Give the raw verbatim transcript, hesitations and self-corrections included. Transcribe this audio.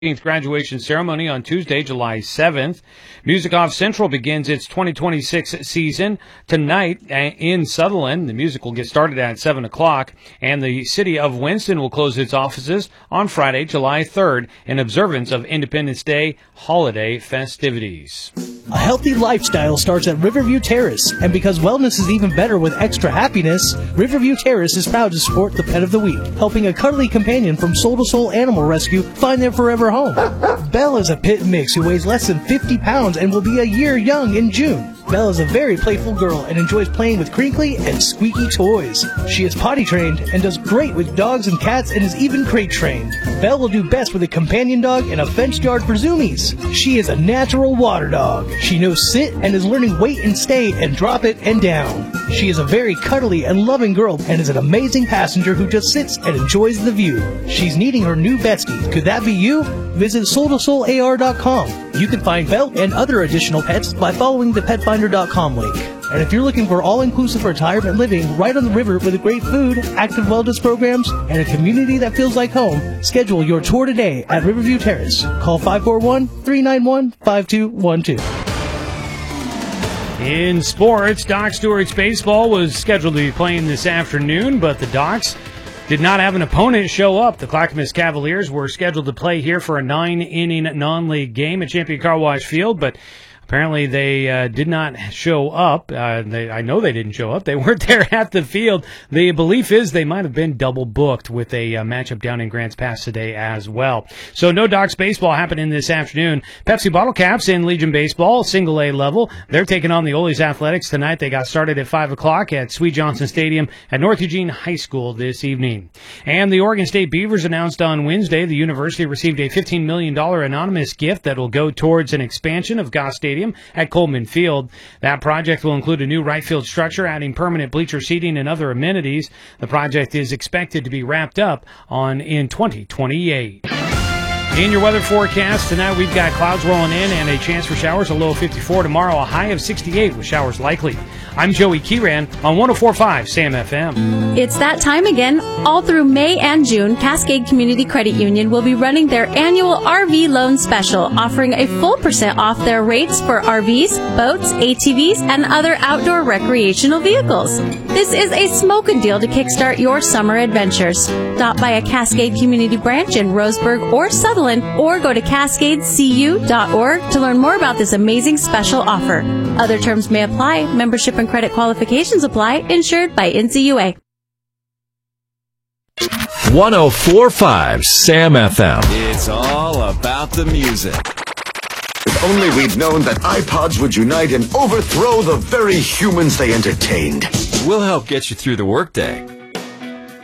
graduation ceremony on Tuesday, July seventh. Music Off Central begins its twenty twenty-six season tonight in Sutherland. The music will get started at seven o'clock, and the city of Winston will close its offices on Friday, July third, in observance of Independence Day holiday festivities. A healthy lifestyle starts at Riverview Terrace, and because wellness is even better with extra happiness, Riverview Terrace is proud to support the Pet of the Week, helping a cuddly companion from Soul to Soul Animal Rescue find their forever home. Belle is a pit mix who weighs less than fifty pounds and will be a year young in June. Belle is a very playful girl and enjoys playing with crinkly and squeaky toys. She is potty trained and does great with dogs and cats and is even crate trained. Belle will do best with a companion dog in a fenced yard for zoomies. She is a natural water dog. She knows sit and is learning wait and stay and drop it and down. She is a very cuddly and loving girl and is an amazing passenger who just sits and enjoys the view. She's needing her new bestie. Could that be you? Visit soul to soul A R dot com. You can find Belle and other additional pets by following the pet finder dot com link. And if you're looking for all-inclusive retirement living right on the river with great food, active wellness programs, and a community that feels like home, schedule your tour today at Riverview Terrace. Call five four one, three nine one, five two one two. In sports, Doc Stewart's baseball was scheduled to be playing this afternoon, but the Docs did not have an opponent show up. The Clackamas Cavaliers were scheduled to play here for a nine-inning non-league game at Champion Car Wash Field, but apparently they uh, did not show up. Uh, they, I know they didn't show up. They weren't there at the field. The belief is they might have been double booked with a uh, matchup down in Grants Pass today as well. So no Docs baseball happening this afternoon. Pepsi Bottle Caps in Legion Baseball, single A level. They're taking on the Ole's Athletics tonight. They got started at five o'clock at Sweet Johnson Stadium at North Eugene High School this evening. And the Oregon State Beavers announced on Wednesday the university received a fifteen million dollars anonymous gift that will go towards an expansion of Goss Stadium at Coleman Field. That project will include a new right field structure, adding permanent bleacher seating and other amenities. The project is expected to be wrapped up on in twenty twenty-eight. In your weather forecast tonight, we've got clouds rolling in and a chance for showers, a low of fifty-four tomorrow, a high of sixty-eight with showers likely. I'm Joey Kieran on one oh four point five Sam F M. It's that time again. All through May and June, Cascade Community Credit Union will be running their annual R V loan special, offering a full percent off their rates for R Vs, boats, A T Vs, and other outdoor recreational vehicles. This is a smoking deal to kickstart your summer adventures. Stop by a Cascade Community branch in Roseburg or Sutherland, or go to cascade c u dot org to learn more about this amazing special offer. Other terms may apply. Membership and credit qualifications apply. Insured by N C U A. one oh four point five Sam F M. It's all about the music. If only we'd known that iPods would unite and overthrow the very humans they entertained. We'll help get you through the workday.